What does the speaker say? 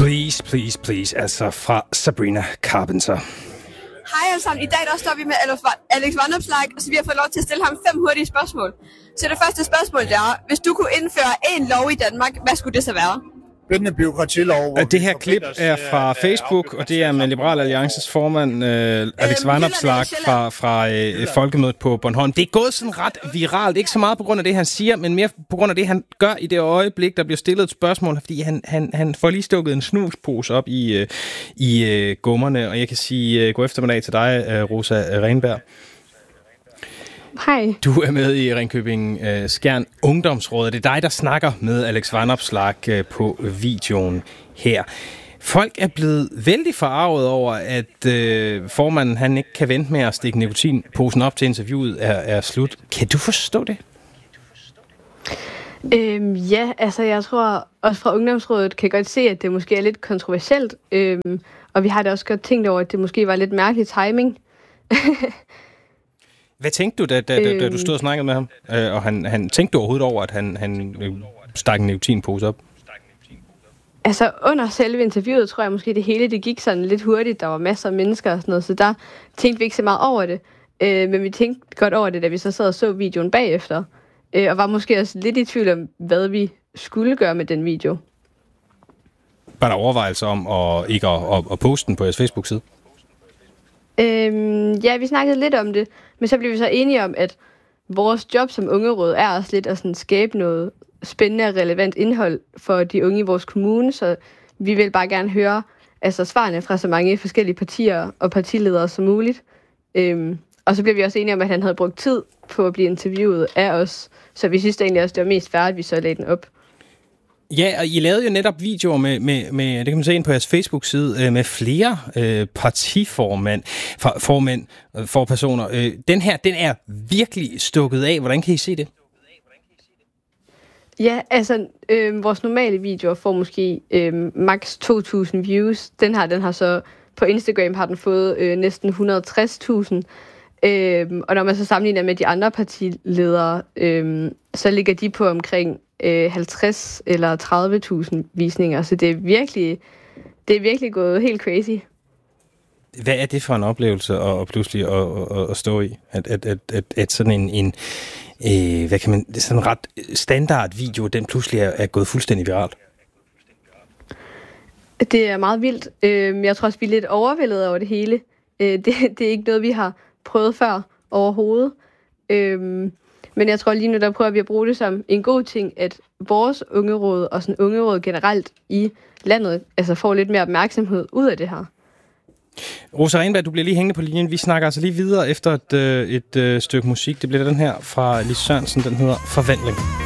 Please, please, please, altså fra Sabrina Carpenter. Hej alle sammen, i dag der står vi med Alex Vanopslagh, så vi har fået lov til at stille ham 5 hurtige spørgsmål. Så det første spørgsmål er, hvis du kunne indføre en lov i Danmark, hvad skulle det så være? Bindende bureaukratilov. Det her klip er fra Facebook, og det er med Liberal Alliances formand Alex Vanopslagh fra Folkemødet på Bornholm. Det er gået sådan ret viralt, ikke så meget på grund af det, han siger, men mere på grund af det, han gør i det øjeblik, der bliver stillet et spørgsmål, fordi han får lige stukket en snuspose op i gummerne, og jeg kan sige god eftermiddag til dig, Rosa Renberg. Hej. Du er med i Ringkøbing Skjern Ungdomsråd. Det er dig, der snakker med Alex Vanopslagh på videoen her. Folk er blevet vældig forarvet over, at formanden han ikke kan vente med at stikke nikotinposen op til interviewet er slut. Kan du forstå det? Ja, altså jeg tror også fra Ungdomsrådet kan godt se, at det måske er lidt kontroversielt. Og vi har da også godt tænkt over, at det måske var lidt mærkelig timing. Hvad tænkte du, da du stod og snakkede med ham? Og han tænkte du overhovedet over, at han stak en nikotinpose op? Altså under selve interviewet, tror jeg måske, det hele det gik sådan lidt hurtigt. Der var masser af mennesker og sådan noget, så der tænkte vi ikke så meget over det. Men vi tænkte godt over det, da vi så videoen bagefter. Og var måske også lidt i tvivl om, hvad vi skulle gøre med den video. Var der overvejelser om ikke at poste den på jeres Facebook-side? Ja, vi snakkede lidt om det, men så blev vi så enige om, at vores job som ungeråd er også lidt at sådan skabe noget spændende og relevant indhold for de unge i vores kommune, så vi vil bare gerne høre svarene fra så mange forskellige partier og partiledere som muligt. Og så blev vi også enige om, at han havde brugt tid på at blive interviewet af os, så vi synes egentlig også, det var mest fair, at vi så lagde den op. Ja, og I lavede jo netop videoer med det kan man se ind på jeres Facebook-side, med flere forpersoner. Den her, den er virkelig stukket af. Hvordan kan I se det? Ja, vores normale videoer får måske maks 2.000 views. Den har så på Instagram har den fået næsten 160.000. Og når man så sammenligner med de andre partiledere, så ligger de på omkring 50 eller 30.000 visninger, så det er virkelig gået helt crazy. Hvad er det for en oplevelse at pludselig at stå i? At sådan en hvad kan man, sådan en ret standard video, den pludselig er gået fuldstændig viralt? Det er meget vildt. Jeg tror også, vi er lidt overvældet over det hele. Det er ikke noget, vi har prøvet før overhovedet. Men jeg tror lige nu, der prøver vi at bruge det som en god ting, at vores ungeråd og sådan ungeråd generelt i landet får lidt mere opmærksomhed ud af det her. Rosa Renberg, du bliver lige hængende på linjen. Vi snakker altså lige videre efter et stykke musik. Det bliver den her fra Lis Sørensen, den hedder Forvandling.